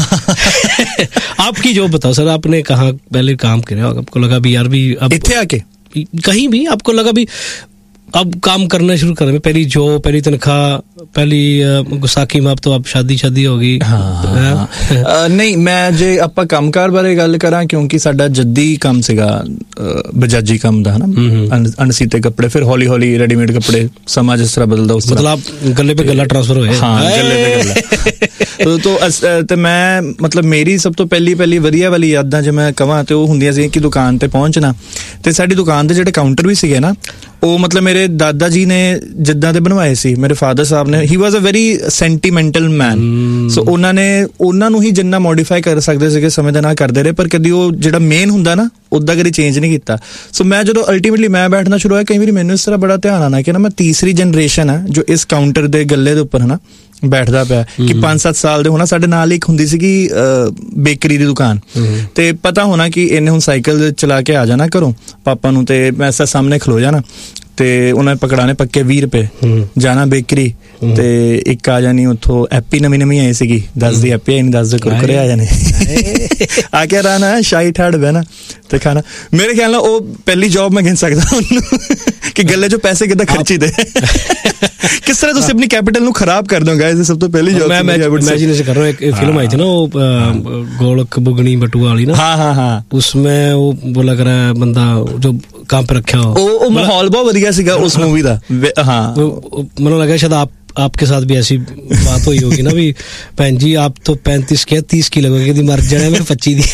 आपकी जो बताओ सर, आपने कहाँ पहले काम किया, आपको लगा भी यार भी अब इत्थे आके कहीं भी आपको लगा भी अब काम करना शुरू कर, पहली जो पहली तनख्वाह, पहली गुस्साखी में, अब तो अब शादी शादी हो गई। हाँ नहीं मैं जे ਆਪਾਂ ਕੰਮਕਾਰ ਬਾਰੇ ਗੱਲ ਕਰਾਂ, ਕਿਉਂਕਿ ਸਾਡਾ ਜੱਦੀ ਕੰਮ ਸੀਗਾ ਬਜਾਜੀ ਕੰਮ ਦਾ ਹਨਾ, ਅਣਸੀਤੇ ਕੱਪੜੇ, ਫਿਰ ਹੌਲੀ ਹੌਲੀ ਰੈਡੀਮੇਡ ਕੱਪੜੇ, ਸਮਾਂ ਜਿਸ ਤਰ੍ਹਾਂ ਬਦਲਦਾ ਉਸ ਤਰ੍ਹਾਂ मतलब गले पे गला ट्रांसफर होए। हाँ गले पे गला तो तो ਤੇ ਮੈਂ ਮਤਲਬ ਮੇਰੀ ਸਭ ਤੋਂ ਪਹਿਲੀ ਪਹਿਲੀ ਵਧੀਆ ਵਾਲੀ ਯਾਦਾਂ ਜੇ ਮੈਂ ਕਹਾਂ ਤੇ ਉਹ ਹੁੰਦੀਆਂ ਸੀ ਕਿ ਦੁਕਾਨ ਤੇ ਪਹੁੰਚਣਾ ਤੇ ਸਾਡੀ ਦੁਕਾਨ ਦੇ ਜਿਹੜੇ ਕਾਊਂਟਰ ਵੀ ਸੀਗੇ ਨਾ ਉਹ ਮਤਲਬ ਮੇਰੇ ਮੇਰੇ ਦਾਦਾ ਜੀ ਨੇ ਜਿੱਦਾਂ ਦੇ ਬਣਵਾਏ ਸੀ, ਮੇਰੇ ਫਾਦਰ ਸਾਹਿਬ ਨੇ, ਹੀ ਵਾਜ਼ ਅ ਵੈਰੀ ਸੈਂਟੀਮੈਂਟਲ ਮੈਨ, ਸੋ ਉਹਨਾਂ ਨੇ ਉਹਨਾਂ ਨੂੰ ਹੀ ਜਿੰਨਾ ਮੋਡੀਫਾਈ ਕਰ ਸਕਦੇ ਸੀਗੇ ਸਮੇਂ ਦੇ ਨਾਲ ਕਰਦੇ ਰਹੇ, ਪਰ ਕਦੀ ਉਹ ਜਿਹੜਾ ਮੇਨ ਹੁੰਦਾ ਨਾ ਉੱਦਾਂ ਕਦੀ ਚੇਂਜ ਨਹੀਂ ਕੀਤਾ। ਸੋ ਮੈਂ ਜਦੋਂ ਅਲਟੀਮੇਟਲੀ ਮੈਂ ਬੈਠਣਾ ਸ਼ੁਰੂ ਹੋਇਆ, ਕਈ ਵਾਰੀ ਮੈਨੂੰ ਇਸ ਤਰ੍ਹਾਂ ਬੜਾ ਧਿਆਨ ਆਉਣਾ ਕਿ ਨਾ ਮੈਂ ਤੀਸਰੀ ਜਨਰੇਸ਼ਨ ਆ ਜੋ ਇਸ ਕਾਊਂਟਰ ਦੇ ਗੱਲੇ ਦੇ ਉੱਪਰ ਹੈ ਨਾ ਬੈਠਦਾ ਪਿਆ, ਕਿ ਪੰਜ ਸੱਤ ਸਾਲ ਦੇ ਹੋਣਾ। ਸਾਡੇ ਨਾਲ ਇੱਕ ਹੁੰਦੀ ਸੀਗੀ ਬੇਕਰੀ ਦੀ ਦੁਕਾਨ, ਤੇ ਪਤਾ ਹੋਣਾ ਕਿ ਇਹਨੇ ਹੁਣ ਸਾਈਕਲ ਚਲਾ ਕੇ ਆ ਜਾਣਾ ਘਰੋਂ ਪਾਪਾ ਨੂੰ, ਤੇ ਮੈਂ ਐਸਾ ਸਾਹਮਣੇ ਖਲੋ ਜਾਣਾ, ਤੇ ਉਹਨਾਂ ਨੇ ਪਕੜਾਣੇ ਪੱਕੇ ਵੀਹ ਰੁਪਏ, ਜਾਣਾ ਬੇਕਰੀ, ਤੇ ਇੱਕ ਆ ਜਾਣੀ ਉੱਥੋਂ ਐਪੀ ਨਵੀਂ ਨਵੀਂ ਆਈ ਸੀਗੀ, ਦਸ ਦੀ ਐਪੀ ਆਈ, ਦਸ ਦੇ ਕੁਰਕੁਰੇ ਆ ਜਾਣੇ, ਆ ਕੇ ਰਹਿਣਾ ਸ਼ਾਹੀ ਠਾੜ ਬਹਿਣਾ ਤੇ ਖਾਣਾ। ਮੇਰੇ ਖਿਆਲ ਨਾਲ ਉਹ ਪਹਿਲੀ ਜੌਬ ਮੈਂ ਗਿਣ ਸਕਦਾ ਉਹਨੂੰ ਕਿ ਗੱਲੇ ਚੋਂ ਪੈਸੇ ਕਿੱਦਾਂ ਖਰਚੀ ਦੇ, ਕਿਸ ਤਰ੍ਹਾਂ ਤੁਸੀਂ ਆਪਣੀ कैपिटल ਨੂੰ खराब कर दोगे। ऐसे सब तो पहली जॉब मैं इमेजिनेशन कर रहा हूँ, एक फिल्म आई थी ना वो गोलक बुगनी बटुआ वाली ना, हाँ हाँ हाँ, उसमें वो वो लग रहा है बंदा जो काम पे रखा हो, ओ माहौल बहुत बढ़िया सीगा उस मूवी दा। हाँ, मतलब लगा शायद आप आपके साथ भी ऐसी बात हुई होगी ना भी, भैन जी आप तो पैंतीस के तीस की लगोगे, कि मर जाने में पच्ची दी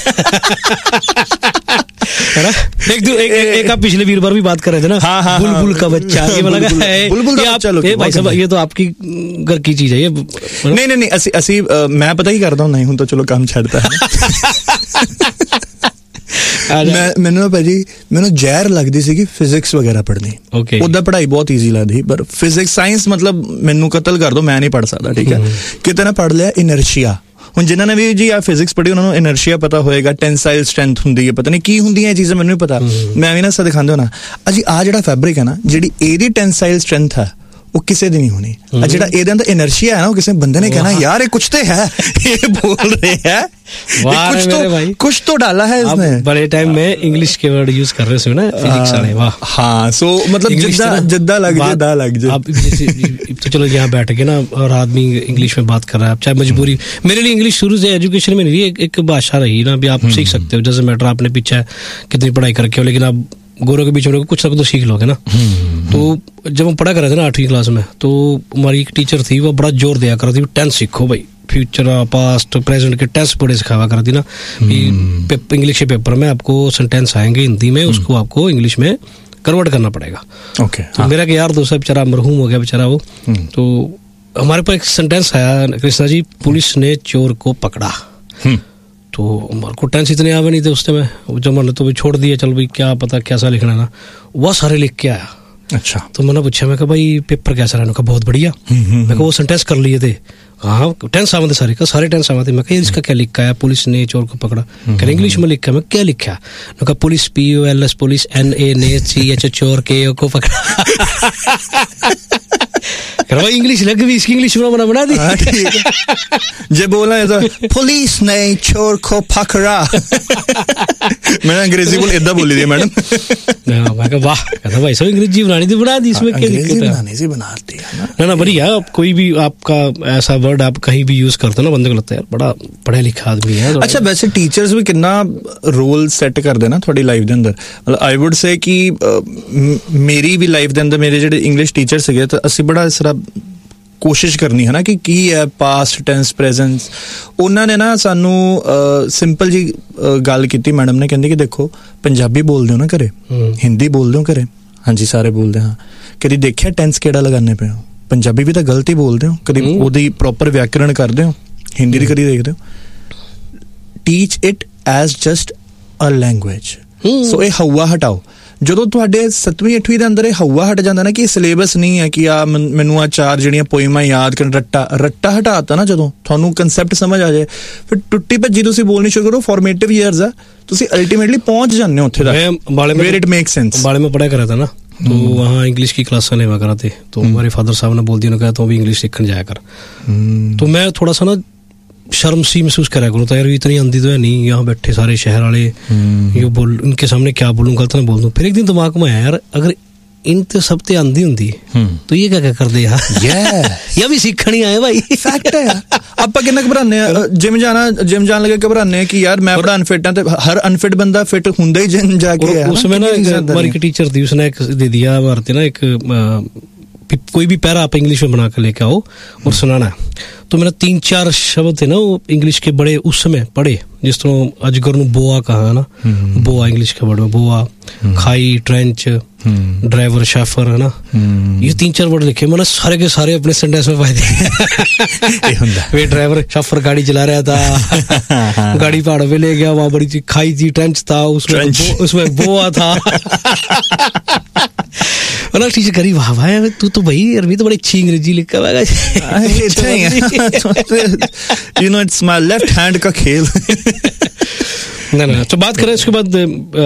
है ना। एक दो एक, एक, एक आप पिछले वीरवार भी बात कर रहे थे ना, हाँ हाँ, बुलबुल का बच्चा, ये मतलब बुलबुल का बच्चा, ये भाई साहब ये तो आपकी घर की चीज है ये। नहीं नहीं नहीं, ਅਸੀਂ ਅਸੀਂ ਮੈਂ ਪਤਾ ਹੀ ਕਰਦਾ ਹੁੰਦਾ, ਹੁਣ ਤਾਂ ਚਲੋ ਕੰਮ ਛੱਡਤਾ ਮੈਂ ਮੈਨੂੰ ਨਾ ਭਾਜੀ ਮੈਨੂੰ ਜ਼ਹਿਰ ਲੱਗਦੀ ਸੀਗੀ ਫਿਜ਼ਿਕਸ ਵਗੈਰਾ ਪੜ੍ਹਨੀ। ਓਕੇ, ਉਹਦਾ ਪੜ੍ਹਾਈ ਬਹੁਤ ਈਜ਼ੀ ਲੱਗਦੀ, ਪਰ ਫਿਜ਼ਿਕਸ ਸਾਇੰਸ ਮਤਲਬ ਮੈਨੂੰ ਕਤਲ ਕਰ ਦੋ, ਮੈਂ ਨਹੀਂ ਪੜ੍ਹ ਸਕਦਾ। ਠੀਕ ਹੈ, ਕਿਤੇ ਨਾ ਪੜ੍ਹ ਲਿਆ ਇਨਰਸ਼ੀਆ। ਹੁਣ ਜਿਨ੍ਹਾਂ ਨੇ ਵੀ ਜੀ ਆ ਫਿਜ਼ਿਕਸ ਪੜ੍ਹੀ ਉਹਨਾਂ ਨੂੰ ਇਨਰਸ਼ੀਆ ਪਤਾ ਹੋਏਗਾ, ਟੈਂਸਾਈਲ ਸਟਰੈਂਥ ਹੁੰਦੀ ਹੈ, ਪਤਾ ਨਹੀਂ ਕੀ ਹੁੰਦੀਆਂ ਇਹ ਚੀਜ਼ਾਂ, ਮੈਨੂੰ ਨਹੀਂ ਪਤਾ। ਮੈਂ ਵੀ ਨਾ ਸਾ ਦਿਖਾਉਂਦੇ ਹੋਣਾ ਅਜੀ ਆ ਜਿਹੜਾ ਫੈਬਰਿਕ ਹੈ ਨਾ, ਜਿਹੜੀ ਇਹਦੀ ਟੈਂਸਾਈਲ ਸਟਰੈਂਥ ਹੈ ਉਹ ਕਿਸੇ ਦੀ ਨਹੀਂ ਹੋਣੀ, ਆ ਜਿਹੜਾ ਇਹਦੇ ਅੰਦਰ ਇਨਰਸ਼ੀਆ ਹੈ ਨਾ, ਉਹ ਕਿਸੇ ਬੰਦੇ ਨੇ ਕਹਿਣਾ ਯਾਰ ਇਹ ਕੁਛ ਤੇ ਹੈ, ਇਹ बोल रहे हैं कुछ तो कुछ तो डाला है इसने। बड़े टाइम में इंग्लिश के वर्ड यूज कर रहे हो ना, फिजिक्स वाले, वाह। हाँ, सो मतलब जिद्दा जिद्दा लग जाए, दा लग जाए। आप जैसे तो चलो यहाँ बैठ के ना और आदमी इंग्लिश में बात कर रहा है, चाहे मजबूरी, मेरे लिए इंग्लिश शुरू से एजुकेशन में नहीं एक, एक भाषा रही ना, भी आप सीख सकते हो, डजंट मैटर आपने पीछे कितनी पढ़ाई करके हो, लेकिन आप गोरों के बीच में कुछ ना कुछ तो सीख लोगे ना। तो जब हम पढ़ा कर रहे थे ना आठवीं क्लास में, तो हमारी एक टीचर थी, वो बड़ा जोर दिया करती थी, टेंस सीखो भाई, फ्यूचर पास्ट प्रेजेंट के टेंस बड़े सिखावा करती ना, इंग्लिश के पेपर में आपको सेंटेंस आएंगे हिंदी में, उसको आपको इंग्लिश में कन्वर्ट करना पड़ेगा। ओके, तो हाँ। मेरा एक यार दोस्त बेचारा मरहूम हो गया बेचारा वो, तो हमारे पास एक सेंटेंस आया, कृष्णा जी पुलिस ने चोर को पकड़ा, तो हमारे को टेंस इतने आवे नहीं थे उस समय, जब मैंने तो भी छोड़ दिया, चल भाई क्या पता कैसा लिखना ना, वह सारे लिख के आया। अच्छा, तो मैंने पूछा, मैं कहा भाई पेपर कैसा रहा, बहुत बढ़िया। मैं कहा वो सेंटेंस कर लिए थे, हाँ टेंस आवे थे सारे, का सारे टेंस आवे थे। मैं कहा इसका क्या लिखा है, पुलिस ने चोर को पकड़ा, कह इंग्लिश में लिखा है। मैं क्या लिखा है, मैं कहा police P O L S police N A ने सी एच चोर के ओ को पकड़ा। भाई इंग्लिश लग भी, इसकी इंग्लिश बना बना दी। जे बोला है तो पुलिस ने चोर को पकड़ा, मैंने अंग्रेजी बोल इतना बोली थी मैडम। मैं कहा वाह, कहता भाई सब अंग्रेजी बनानी थी, बना दी, इसमें क्या दिक्कत है, बनाने से बनाती है ना। ना ना बढ़िया, कोई भी आपका ऐसा वर्ड आप कहीं भी यूज करते हो ना, बंदे को लगता है यार बड़ा पढ़ा लिखा आदमी है। अच्छा, वैसे टीचर्स भी कितना रोल सेट कर देना थोड़ी लाइफ के अंदर, मतलब आई वुड से कि मेरी भी लाइफ के अंदर मेरे ਜਿਹੜੇ इंग्लिश टीचर ਸੀਗੇ ਤਾਂ ਅਸੀਂ ਬੜਾ ਇਸ ਤਰ੍ਹਾਂ ਕੋਸ਼ਿਸ਼ ਕਰਨੀ ਹੈ ਨਾ ਕਿ ਕੀ ਹੈ ਪਾਸਟ ਟੈਂਸ ਪ੍ਰੈਜ਼ੈਂਸ। ਉਹਨਾਂ ਨੇ ਨਾ ਸਾਨੂੰ ਸਿੰਪਲ ਜੀ ਗੱਲ ਕੀਤੀ, ਮੈਡਮ ਨੇ ਕਹਿੰਦੀ ਕਿ ਦੇਖੋ ਪੰਜਾਬੀ ਬੋਲਦੇ ਹੋ ਨਾ ਘਰੇ, ਹਿੰਦੀ ਬੋਲਦੇ ਹੋ ਘਰੇ, ਹਾਂਜੀ ਸਾਰੇ ਬੋਲਦੇ ਹਾਂ, ਕਦੀ ਦੇਖਿਆ ਟੈਂਸ ਕਿਹੜਾ ਲਗਾਉਂਦੇ ਪਏ ਹੋ, ਪੰਜਾਬੀ ਵੀ ਤਾਂ ਗਲਤ ਹੀ ਬੋਲਦੇ ਹੋ, ਕਦੀ ਉਹਦੀ ਪ੍ਰੋਪਰ ਵਿਆਕਰਣ ਕਰਦੇ ਹੋ, ਹਿੰਦੀ ਦੀ ਕਦੀ ਦੇਖਦੇ ਹੋ। Teach it as just a language. ਸੋ ਇਹ ਹਵਾ ਹਟਾਓ। ਜਦੋਂ ਤੁਹਾਡੇ ਸੱਤਵੀਂ ਅੱਠਵੀਂ ਦੇ ਅੰਦਰ ਇਹ ਹਵਾ ਹਟ ਜਾਂਦਾ ਨਾ ਕਿ ਸਿਲੇਬਸ ਨਹੀਂ ਹੈ ਕਿ ਆ ਮੈਨੂੰ ਆ ਚਾਰ ਜਿਹੜੀਆਂ ਪੋਇਮਾਂ ਯਾਦ ਕਰਨ, ਰੱਟਾ ਰੱਟਾ ਹਟਾਤਾ ਨਾ, ਜਦੋਂ ਤੁਹਾਨੂੰ ਕਨਸੈਪਟ ਸਮਝ ਆ ਜਾਏ, ਫਿਰ ਟੁੱਟੀ ਭੱਜੀ ਤੁਸੀਂ ਬੋਲਣੀ ਸ਼ੁਰੂ ਕਰੋ। ਫਾਰਮੇਟਿਵ ਈਅਰਸ ਆ, ਤੁਸੀਂ अल्टीमेटली पहुंच जाते हो ਉੱਥੇ तक, वेयर इट मेक्स सेंस। बाड़े में पढ़ा करा था ना, तो वहाँ इंग्लिश की क्लास नहीं हुआ कराते, तो हमारे फादर साहब ने बोल दिया, कहा तो भी इंग्लिश सीखने जाया कर। तो मैं थोड़ा सा ना शर्म सी महसूस करा करूँ, तो यार इतनी आंधी तो है नहीं, यहाँ बैठे सारे शहर वाले, ये बोल इनके सामने क्या बोलूँ, गलत ना बोल दूँ। फिर एक दिन दिमाग में आया यार, अगर इन ते सब ते आंधी होंदी तो ये क्या क्या कर दे यार, ये भी सीखनी आए भाई, फैक्ट है यार। ਆਪਾਂ ਕਿੰਨਾ ਘਬਰਾਨੇ ਆ, ਜਿਮ ਜਾਣਾ ਜਿਮ ਜਾਣ ਲੱਗੇ ਘਬਰਾਨੇ ਕਿ यार मैं बड़ा अनफिट हाँ, तो हर अनफिट बंदा फिट ਹੁੰਦਾ ही जिम जाके। उसमें ना हमारी टीचर थी, उसने एक दे दिया भारती ना एक कोई भी पैरा आप इंग्लिश में बना कर लेके आओ और सुनाना है। तो मेरा तीन चार शब्द थे ना वो इंग्लिश के बड़े उस समय पढ़े, जिस तरह अजगर नु बोआ कहा ना, बोआ इंग्लिश के वर्ड में बोआ, खाई, ट्रेंच, ड्राइवर, शेफर, है ना, ये तीन चार वर्ड लिखे मैंने, सारे के सारे अपने सेंटेंस में पाए थे। वे ड्राइवर शेफर गाड़ी चला रहा था, गाड़ी पहाड़ों पे ले गया, वहां बड़ी सी खाई थी, ट्रेंच था, उसमें बो, उसमें बोआ था। मतलब टीचर करी, वाह भाई तू तो भाई अरबी तो बड़ी अच्छी अंग्रेजी लिख कर you know it's my left hand का खेल। ना ना तो बात करें इसके बाद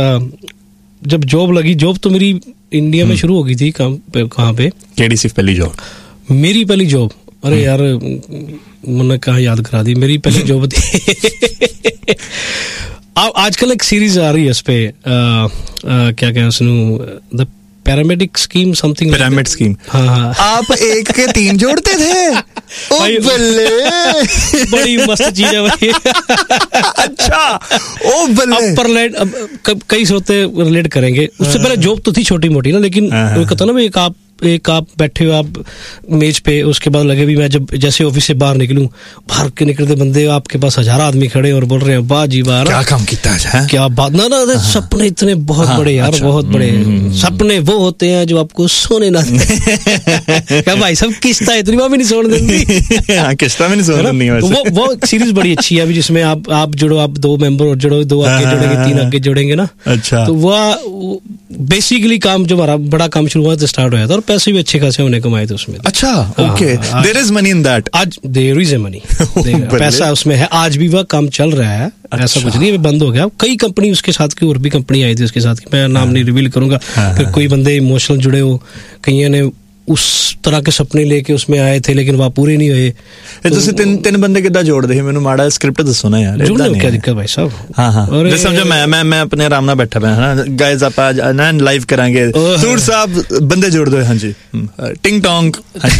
जब जॉब लगी, जॉब तो मेरी इंडिया में शुरू हो गई थी। कहाँ पे? केडीसी पहली जॉब मेरी पहली जॉब, अरे यार मैंने कहाँ याद करा दी, मेरी पहली जॉब थी। आजकल एक सीरीज आ रही है इस पे, क्या क्या सुनूं, the paramedic scheme something, pyramid scheme. हाँ हाँ, आप एक के तीन जोड़ते थे। ओ बल्ले, बड़ी मस्त चीज है भाई। अच्छा, ओ बल्ले। अब पर लेट, अब कई सोते रिलेट करेंगे। उससे पहले जॉब तो थी छोटी मोटी ना, लेकिन वो कहता ना, एक आप एक आप बैठे हो आप मेज पे, उसके बाद लगे भी मैं जब जैसे ऑफिस से बाहर निकलूं, बाहर के निकलते बंदे आपके पास हजार आदमी खड़े और बोल रहे हैं वाह जी वाह, क्या काम किया है, क्या बात ना ना, सपने इतने बहुत बड़े यार, बहुत बड़े सपने वो होते हैं जो आपको सोने ना देते। क्या भाई सब किस्ता इतनी भी नहीं सोने देती। हाँ, किस्ता में नहीं सोने देती। वो वो सीरीज बड़ी अच्छी है अभी, जिसमें आप आप जुड़ो, आप दो मेंबर और जुड़ो, दो आगे जुड़ेंगे, तीन आगे जुड़ेंगे ना। अच्छा, तो वह बेसिकली काम जो हमारा बड़ा काम शुरू हुआ स्टार्ट हुआ था, और पैसे भी अच्छे खासे होने कमाए थे उसमें। अच्छा, okay, there is money in that. आज देयर इज ए मनी, पैसा उसमें है, आज भी वह काम चल रहा है। अच्छा। ऐसा कुछ नहीं है बंद हो गया। कई कंपनी उसके साथ की और भी कंपनी आई थी उसके साथ की, मैं नाम नहीं रिवील करूंगा। फिर कोई बंदे इमोशनल जुड़े हो, कईयों ने उस तरह के सपने लेके उसमें आए थे लेकिन वह पूरे नहीं हुए। तो ਤੁਸੀਂ ਤਿੰਨ ਤਿੰਨ ਬੰਦੇ ਕਿੱਦਾਂ ਜੋੜਦੇ ਸੀ? ਮੈਨੂੰ ਮਾੜਾ ਸਕ੍ਰਿਪਟ ਦੱਸੋ ਨਾ ਯਾਰ। ਜੁੜਨੇ ਨੂੰ ਕੀ ਦਿੱਕਤ ਭਾਈ ਸਾਹਿਬ? ਹਾਂ ਹਾਂ, ਜੇ ਸਮਝੋ ਮੈਂ ਮੈਂ ਮੈਂ ਆਪਣੇ ਆਰਾਮ ਨਾਲ ਬੈਠਾ ਪਿਆ ਹਾਂ, ਗਾਇਜ਼ ਆਪਾਂ ਅੱਜ ਨਾ ਲਾਈਵ ਕਰਾਂਗੇ, ਸੂਰ ਸਾਹਿਬ ਬੰਦੇ ਜੋੜ ਦੋ। ਹਾਂਜੀ, ਟਿੰਗ ਟੋਂਗ,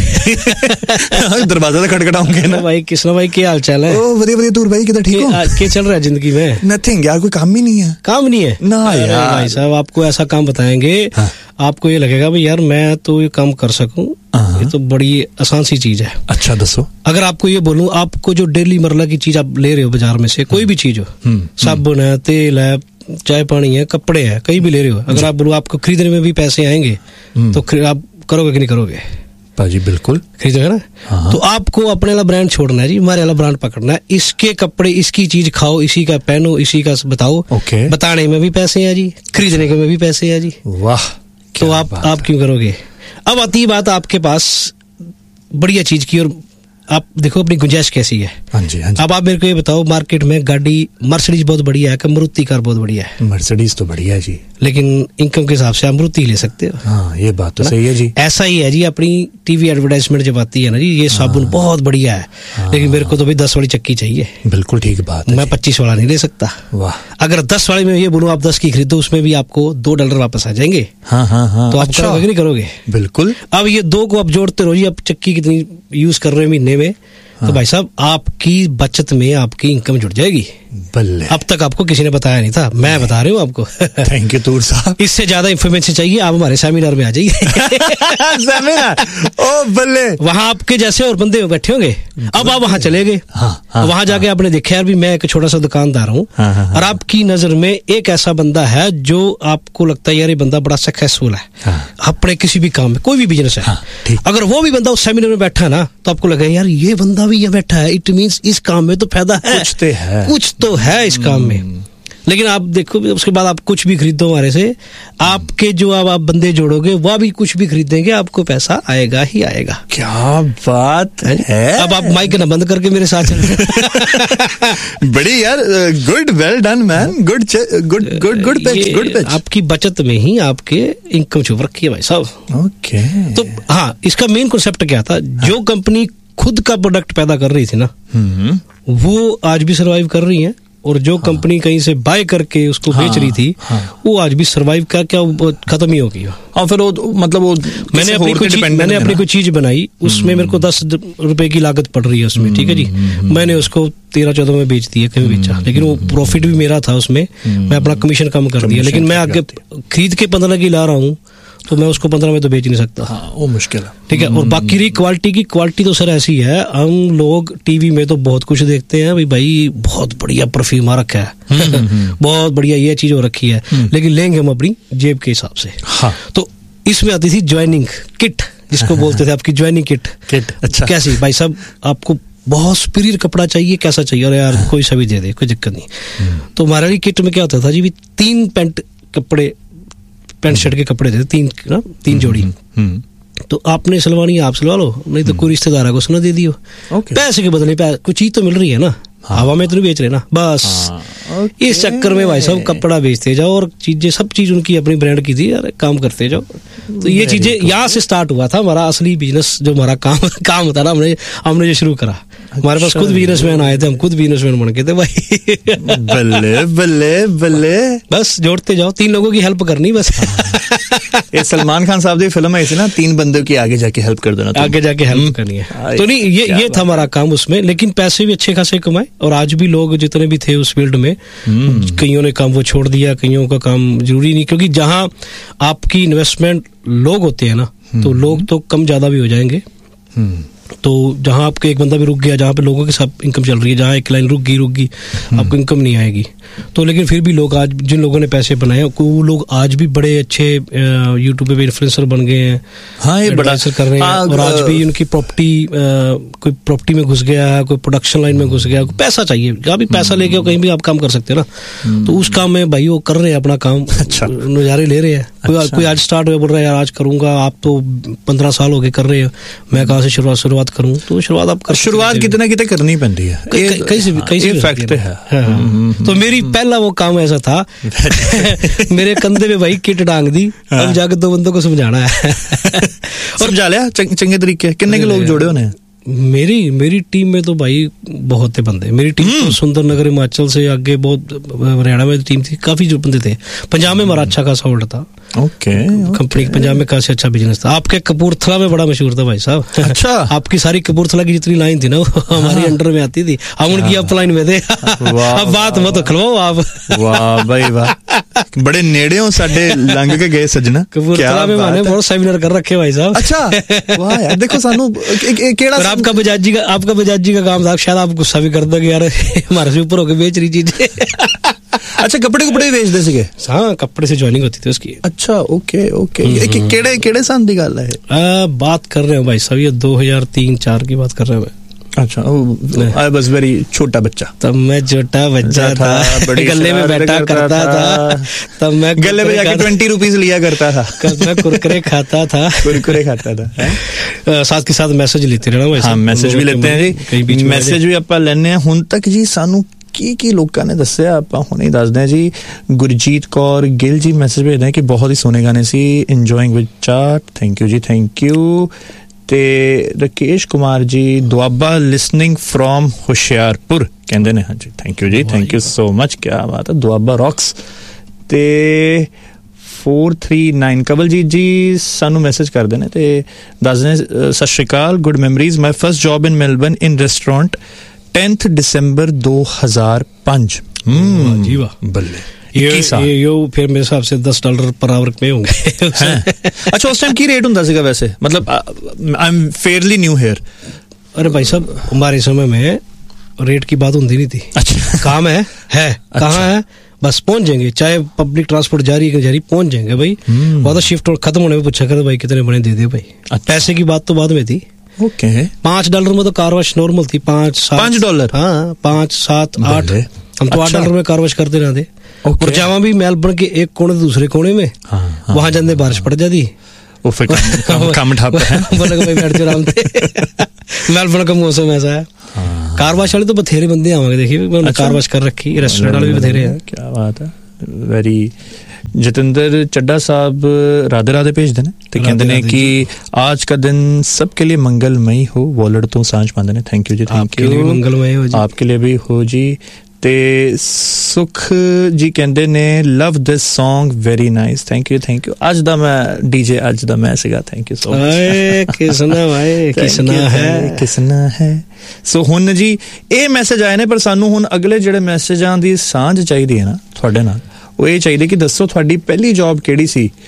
ਦਰਵਾਜ਼ਾ ਤਾਂ ਖਟਖਟਾਉਂਗੇ ਨਾ। भाई किसना भाई क्या हाल चाल है? ओ ਵਧੀਆ ਵਧੀਆ, दूर भाई किधर ठीक हो? क्या चल रहा है जिंदगी में? नथिंग यार, कोई काम ही नहीं है। काम नहीं है ना यार। भाई साहब आपको ऐसा काम बताएंगे, आपको ये लगेगा भाई यार मैं तो ये काम कर सकूं, ये तो बड़ी आसान सी चीज है। अच्छा दसो। अगर आपको ये बोलूं, आपको जो डेली मरला की चीज आप ले रहे हो बाजार में से, कोई भी चीज हो, साबुन है, तेल है, चाय पानी है, कपड़े है, कहीं भी ले रहे हो, अगर आप बोलो आपको खरीदने में भी पैसे आएंगे तो आप करोगे कि नहीं करोगे? पाजी बिल्कुल खरीदोगे ना। तो आपको अपने वाला ब्रांड छोड़ना है जी, हमारे वाला ब्रांड पकड़ना है। इसके कपड़े, इसकी चीज खाओ, इसी का पहनो, इसी का बताओ। ओके, बताने में भी पैसे हैं जी, खरीदने के में भी पैसे हैं जी। वाह, तो आप आप क्यों करोगे? अब आती है बात आपके पास बढ़िया चीज की, और आप देखो अपनी गुंजाइश कैसी है। हाँ जी, हाँ जी। अब आप मेरे को ये बताओ, मार्केट में गाड़ी मर्सिडीज बहुत बढ़िया है, मारुति कार बहुत बढ़िया है? मर्सिडीज तो बढ़िया है जी, लेकिन इनकम के हिसाब से आप मारुति ले सकते हो। हाँ, ये बात तो सही है जी। ऐसा ही है जी, अपनी टीवी एडवर्टाइजमेंट जब आती है ना जी, ये साबुन बहुत बढ़िया है, हाँ, लेकिन मेरे को तो भाई दस वाली चक्की चाहिए। बिल्कुल ठीक बात है, मैं पच्चीस वाला नहीं ले सकता। वाह। अगर दस वाले में ये बोलूं आप दस की खरीदो, उसमें भी आपको दो डॉलर वापस आ जाएंगे। हाँ हाँ हाँ, तो आप अच्छा। करोगे नहीं करोगे? बिल्कुल। अब ये दो को आप जोड़ते रहो जी, अब चक्की कितनी यूज कर रहे हो महीने में, हाँ। तो भाई साहब आपकी बचत में आपकी इनकम जुड़ जाएगी। बल्ले। अब तक आपको किसी ने बताया नहीं था, मैं बता रही हूँ आपको। थैंक यू तूर साहब। इससे ज्यादा इन्फॉर्मेशन चाहिए आप हमारे सेमिनार में आ जाइए। सेमिनार, ओ बल्ले। वहां आपके जैसे और बंदे बैठे होंगे। अब आप वहां चले गए, हाँ, हाँ, वहां जाके आपने देखा यार भी मैं एक छोटा सा दुकानदार हूँ, हाँ, हाँ, और आपकी नजर में एक ऐसा बंदा है जो आपको लगता है यार ये बंदा बड़ा सक्सेसफुल है, हाँ, अपने किसी भी काम में, कोई भी बिजनेस है, हाँ, अगर वो भी बंदा उस सेमिनार में बैठा है ना, तो आपको लगेगा यार ये बंदा भी ये बैठा है, इट मींस इस काम में तो फायदा है, कुछ तो है, कुछ तो है इस काम में। लेकिन आप देखो उसके बाद आप कुछ भी खरीदो हमारे से, आपके जो अब आप बंदे जोड़ोगे वह भी कुछ भी खरीदेंगे, आपको पैसा आएगा ही आएगा। क्या बात है। अब आप माइक ना बंद करके मेरे साथ चल। बड़ी यार, good, well done man, good good good good pitch, good pitch. आपकी बचत में ही आपके इनकम छुप रखी है भाई साहब। ओके। तो हाँ, इसका मेन कॉन्सेप्ट क्या था, जो कंपनी खुद का प्रोडक्ट पैदा कर रही थी ना, वो आज भी सरवाइव कर रही है, और जो हाँ। कंपनी कहीं से बाय करके उसको हाँ, बेच रही थी हाँ। वो आज भी सरवाइव कर क्या खत्म ही हो गई। और फिर वो मतलब वो मैंने अपनी कोई चीज मैंने अपनी कोई चीज बनाई, उसमें मेरे को दस रुपए की लागत पड़ रही है उसमें, ठीक है जी, मैंने उसको तेरह चौदह में बेच दिया, कहीं बेचा, लेकिन वो प्रॉफिट भी मेरा था उसमें, मैं अपना कमीशन कम कर दिया, लेकिन मैं आगे खरीद के पंद्रह की ला रहा हूँ, तो मैं उसको पंद्रह में तो बेच नहीं सकता। हाँ, वो मुश्किल है। ठीक है। और बाकी रही क्वालिटी की, क्वालिटी तो सर ऐसी है, हम लोग टीवी में तो बहुत कुछ देखते हैं, भाई भाई बहुत बढ़िया परफ्यूम आ रखा है, बहुत बढ़िया ये चीज हो रखी है, लेकिन लेंगे हम अपनी जेब के हिसाब से। हाँ। तो इसमें आती थी ज्वाइनिंग किट, जिसको बोलते थे आपकी ज्वाइनिंग किट। किट अच्छा कैसी भाई साहब, आपको बहुत सुपीरियर कपड़ा चाहिए, कैसा चाहिए, और यार कोई सा भी दे दे, कोई दिक्कत नहीं। तो हमारे लिए किट में क्या होता था जी, भी तीन पैंट कपड़े, पैंट शर्ट के कपड़े थे, तीन ना तीन जोड़ी। तो आपने सिलवानी है आप सिलवा लो, नहीं तो कोई रिश्तेदार को सुना दे दियो। पैसे के बदले कोई चीज तो मिल रही है ना, हवा में तो नहीं बेच रहे ना बस। इस चक्कर में भाई साहब कपड़ा बेचते जाओ, और चीजें सब चीज उनकी अपनी ब्रांड की थी, यार काम करते जाओ। तो ये चीजें यहाँ से स्टार्ट हुआ था हमारा असली बिजनेस, जो हमारा काम काम होता ना, हमने हमने जो शुरू करा। हमारे पास खुद बिजनेसमैन आए थे, हम खुद बिजनेसमैन बन गए थे भाई। बल्ले बल्ले बल्ले, बस जोड़ते जाओ, तीन लोगों की हेल्प करनी बस। ये सलमान खान साहब की फिल्म है ना, तीन बंदों की आगे जाके हेल्प कर देना, आगे जाके हेल्प करनी है। तो नहीं, ये ये था हमारा काम उसमें, लेकिन पैसे भी अच्छे खासे कमाए। और आज भी लोग जितने भी थे उस फील्ड में, कईयों ने काम वो छोड़ दिया, कईयों का काम जरूरी नहीं, क्योंकि जहां आपकी इन्वेस्टमेंट लोग होते हैं ना, तो लोग तो कम ज्यादा भी हो जाएंगे। तो जहां आपके एक बंदा भी रुक गया, जहां पे लोगों के साथ इनकम चल रही है, जहां एक लाइन रुक गई रुक गई आपको इनकम नहीं आएगी। तो लेकिन फिर भी लोग आज, जिन लोगों ने पैसे बनाए, वो लोग आज भी बड़े अच्छे यूट्यूब पे इन्फ्लुएंसर बन गए हैं। हाँ, ये बड़ा कर रहे हैं। और आज भी उनकी प्रॉपर्टी, कोई प्रॉपर्टी में घुस गया है, कोई प्रोडक्शन लाइन में घुस गया, पैसा चाहिए, जहाँ भी पैसा लेके कहीं भी आप काम कर सकते हैं ना। तो उस काम में भाई वो कर रहे हैं अपना काम, अच्छा नजारे ले रहे हैं। कोई कोई आज स्टार्ट हुआ, बोल रहा है यार आज करूंगा, आप तो पंद्रह साल हो गए कर रहे हो, मैं कहाँ से शुरुआत शुरुआत करूं। तो शुरुआत आप कर, शुरुआत कितना कितने करनी पड़ती है, कहीं से भी, कहीं से फैक्ट है। तो मेरी पहला वो काम ऐसा था, मेरे कंधे पे भाई किट डांग दी, अब जाकर दो बंदों को समझाना है। और समझा लिया चंगे तरीके। कितने के लोग जोड़े होने? मेरी मेरी टीम में तो भाई बहुत थे बंदे। मेरी टीम तो सुंदर नगर हिमाचल से आगे बहुत हरियाणा में टीम थी, काफी जो बंदे थे। पंजाब में हमारा अच्छा खासा होल्ड था। ओके, कंपनी पंजाब में काफी अच्छा बिजनेस था। आपके कपूरथला में बड़ा मशहूर था भाई साहब। अच्छा। आपकी सारी कपूरथला की जितनी लाइन थी ना, वो हमारी अंडर में आती थी, हम उनकी अप लाइन में थे। अब बात मत खलवाओ आप। वाह भाई वाह, बड़े नेड़े हो साडे लंघ के गए सजना। कपूरथला में मैंने बहुत सेमिनार कर रखे भाई साहब। अच्छा वाह यार, देखो सानू केड़ा आपका बजाज जी का आपका बजाज जी का काम था, शायद आप गुस्सा भी कर दोगे यार, हमारे से ऊपर होके बेच रही चीजें। अच्छा, कपड़े कपड़े बेचते सीगे? हाँ, कपड़े से ज्वाइनिंग होती थी उसकी। अच्छा, ओके ओके। केड़े केड़े सन दी गल है? आ, बात कर रहे हो भाई साहब, ये दो हजार तीन चार की बात कर रहे हो। अच्छा, आई वाज वेरी छोटा बच्चा, तब मैं छोटा बच्चा था, गले में बैठा करता था, तब मैं गले में जाके ट्वेंटी रुपीज लिया करता था, मैं कुरकुरे खाता था कुरकुरे खाता था। साथ के साथ मैसेज लेते रहना भाई। हाँ, मैसेज भी लेते हैं जी, मैसेज भी ਆਪਾਂ ਲੈਣੇ ਆ। ਹੁਣ ਤੱਕ ਜੀ ਸਾਨੂੰ ਕੀ ਕੀ ਲੋਕਾਂ ਨੇ ਦੱਸਿਆ, ਆਪਾਂ ਹੁਣੇ ਦੱਸਦੇ ਹਾਂ ਜੀ। ਗੁਰਜੀਤ ਕੌਰ ਗਿੱਲ ਜੀ ਮੈਸੇਜ ਭੇਜਦੇ ਕਿ ਬਹੁਤ ਹੀ ਸੋਹਣੇ ਗਾਣੇ ਸੀ, enjoying with chaat, thank you ਜੀ, ਥੈਂਕ ਯੂ। ਤੇ ਰਕੇਸ਼ ਕੁਮਾਰ ਜੀ ਦੁਆਬਾ ਲਿਸਨਿੰਗ ਫਰੋਮ ਹੁਸ਼ਿਆਰਪੁਰ ਕਹਿੰਦੇ ਨੇ, ਹਾਂਜੀ ਥੈਂਕ ਯੂ ਜੀ, ਥੈਂਕ ਯੂ ਸੋ ਮਚ, ਕੀ ਬਾਤ ਹੈ, ਦੁਆਬਾ ਰੌਕਸ। ਤੇ फोर थ्री नाइन कवलजीत जी सानू मैसेज करते हैं ते दसदे सत श्री अकाल, good memories, my first job in Melbourne in restaurant tenth दिसंबर दो हजार पांच। जी वाह, बल्ले ये ये यो फिर मेरे हिसाब से दस डॉलर पर आवर पे होंगे। अच्छा, उस टाइम की रेट हुंदा सीगा वैसे? मतलब I am fairly new here. अरे भाई साहब, हमारे समय में रेट की बात होती नहीं थी। अच्छा, काम है है कहाँ है, बस पहुंच जाएंगे, चाहे पब्लिक ट्रांसपोर्ट जारी है जारी, पहुंच जाएंगे भाई। वो तो शिफ्ट खत्म होने में पूछा कर भाई कितने बने दे दे भाई। पैसे की बात तो बाद में थी। ओके, पांच डॉलर में तो कारवाश नॉर्मल थी, पांच सात पांच डॉलर हाँ पांच सात आठ, हम तो आठ डॉलर में कारवाश करते रहते। और जहाँ भी मेलबर्न के एक कोने दूसरे कोने में, वहां जाते बारिश पड़ जाती, वो फिर काम ठप है, भाई बैठ जाओ आराम से। मेलबर्न का मौसम ऐसा है। कारवाश वाले तो बथेरे बंदे आवांगे, देखिए उन्होंने कारवाश कर रखी, रेस्टोरेंट वाले भी बथेरे हैं। क्या बात है, वेरी। जतिंदर चड्डा साहब राधे राधे भेजते हैं ते कहते हैं कि आज का दिन सबके लिए मंगलमय हो, वॉलेट तो सांझ पाते हैं। Thank you ji, thank you, मंगलमय हो जी, आपके लिए भी हो जी। ते सुख जी कहते ने love this song, very nice, thank you thank you. अज दा मैं डीजे, अज दा मैं सीगा, thank you so much. Kisna भाई, किसना है, किसना है। सो हुन जी ਇਹ ਮੈਸੇਜ ਆਏ ਨੇ, ਪਰ ਸਾਨੂੰ ਹੁਣ ਅਗਲੇ ਜਿਹੜੇ ਮੈਸੇਜਾਂ ਦੀ ਸਾਂਝ ਚਾਹੀਦੀ ਹੈ ਨਾ ਤੁਹਾਡੇ ਨਾਲ, ਉਹ ਇਹ ਚਾਹੀਦੀ ਕਿ ਦੱਸੋ ਤੁਹਾਡੀ ਪਹਿਲੀ ਜੌਬ ਕਿਹੜੀ ਸੀ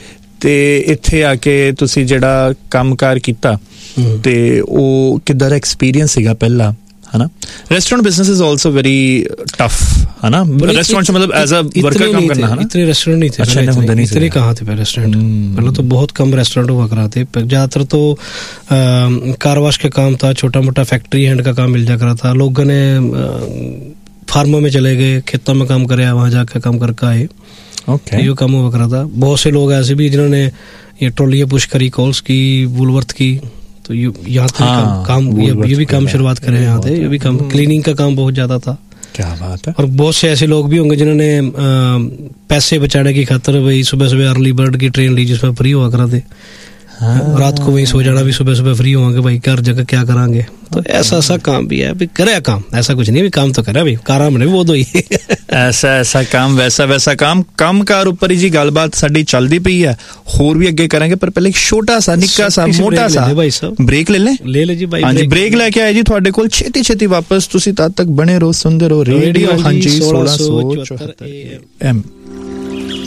ਤੇ ਇੱਥੇ ਆ ਕੇ ਤੁਸੀਂ ਜਿਹੜਾ ਕੰਮਕਾਰ ਕੀਤਾ ਤੇ ਉਹ ਕਿੱਦਾਂ ਦਾ ਐਕਸਪੀਰੀਅੰਸ ਸੀਗਾ ਪਹਿਲਾ है ना? Restaurant business is also very tough है ना? रेस्टोरेंट से मतलब एज अ वर्कर काम करना है ना? इतने रेस्टोरेंट नहीं थे। अच्छा, इतने, इतने, नहीं इतने कहाँ थे पहले रेस्टोरेंट? पहले तो बहुत कम रेस्टोरेंट हुआ कराते, ज्यादातर तो कार वॉश का काम था, छोटा मोटा फैक्ट्री हैंड का काम मिल जा करा था। लोगों ने फार्मों में चले गए, खेतों में काम करे, वहां जाकर काम करके आए। okay. ये काम हुआ करा था। बहुत से लोग ऐसे भी जिन्होंने ये ट्रॉलियां पुश करी, कॉल्स की, वुलवर्थ की, तो यहाँ पे हाँ, काम ये, ये भी काम शुरुआत करे यहाँ थे। ये भी काम क्लीनिंग का काम बहुत ज्यादा था। क्या बात है। और बहुत से ऐसे लोग भी होंगे जिन्होंने पैसे बचाने की खातिर भाई सुबह सुबह अर्ली बर्ड की ट्रेन ली जिसमें फ्री हुआ करा थे। हाँ। रात को वहीं सो जाना, भी सुबह सुबह फ्री होंगे भाई, कर जगह क्या करांगे। तो ऐसा ऐसा काम भी है, भी करे काम, ऐसा कुछ नहीं भी काम तो करे भाई, काम नहीं वो दो ही ऐसा ऐसा काम, वैसा वैसा काम। ਕੰਮਕਾਰ ਉੱਪਰ ਹੀ ਜੀ ਗੱਲਬਾਤ ਸਾਡੀ ਚੱਲਦੀ ਪਈ ਹੈ, ਹੋਰ ਵੀ ਅੱਗੇ ਕਰਾਂਗੇ, ਪਰ ਪਹਿਲੇ ਇੱਕ ਛੋਟਾ ਸਾ ਨਿੱਕਾ ਸਾ ਮੋਟਾ ਸਾ ਬ੍ਰੇਕ ਲੈ ਲੈ ਲੈ ਲੈ ਜੀ ਭਾਈ। ਹਾਂਜੀ ਬ੍ਰੇਕ ਲੈ ਕੇ ਆਏ ਜੀ ਤੁਹਾਡੇ ਕੋਲ, ਛੇਤੀ ਛੇਤੀ ਵਾਪਸ। ਤੁਸੀਂ ਤਦ ਤੱਕ ਬਣੇ ਰਹੋ, ਸੁਣਦੇ ਰਹੋ ਰੇਡੀਓ ਹਾਂਜੀ ਸੋਲਾਂ ਸੌ ਚੁਹੱਤਰ ਏ ਐਮ।